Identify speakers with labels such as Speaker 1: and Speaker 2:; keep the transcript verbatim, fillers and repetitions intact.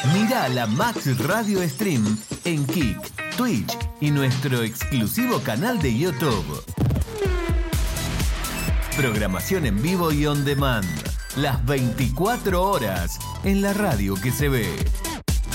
Speaker 1: Mira la Max Radio Stream en Kick, Twitch y nuestro exclusivo canal de YouTube. Programación en vivo y on demand. Las veinticuatro horas en la radio que se ve.